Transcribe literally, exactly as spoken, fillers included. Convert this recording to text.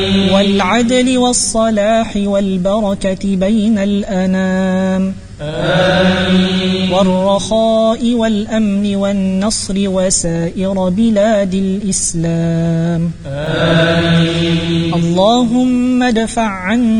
والعدل والصلاح والبركة بين الأنام. آمين. والرخاء والأمن والنصر وسائر بلاد الإسلام. آمين. اللهم ادفع عنا